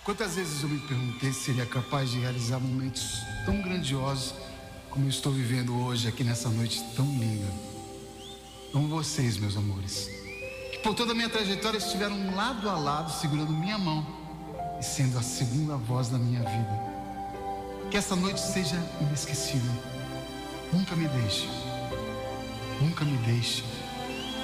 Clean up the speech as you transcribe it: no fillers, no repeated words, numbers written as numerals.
Quantas vezes eu me perguntei se seria capaz de realizar momentos tão grandiosos como eu estou vivendo hoje aqui nessa noite tão linda. Amo vocês, meus amores, que por toda a minha trajetória estiveram lado a lado, segurando minha mão e sendo a segunda voz da minha vida. Que essa noite seja inesquecível. Nunca me deixe, nunca me deixe.